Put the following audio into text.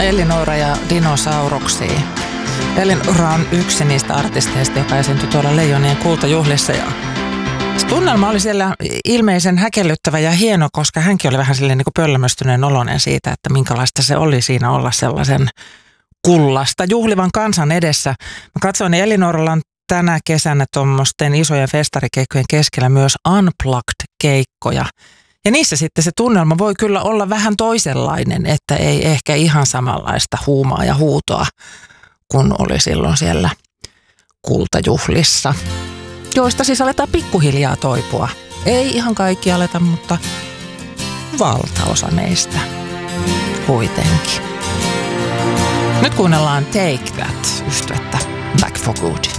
Elinora ja dinosauruksia. Elinora on yksi niistä artisteista, joka esiintyi tuolla Leijonien kultajuhlissa. Ja tunnelma oli siellä ilmeisen häkellyttävä ja hieno, koska hänkin oli vähän silleen niin kuin pöllämöstyneen oloinen siitä, että minkälaista se oli siinä olla sellaisen kullasta juhlivan kansan edessä. Mä katsoin, että Elinoralla on tänä kesänä tuommoisten isojen festarikeikkojen keskellä myös Unplugged-keikkoja. Ja niissä sitten se tunnelma voi kyllä olla vähän toisenlainen, että ei ehkä ihan samanlaista huumaa ja huutoa, kun oli silloin siellä kultajuhlissa, joista siis aletaan pikkuhiljaa toipua. Ei ihan kaikki aleta, mutta valtaosa meistä kuitenkin. Nyt kuunnellaan Take That -yhtyettä Back for Good.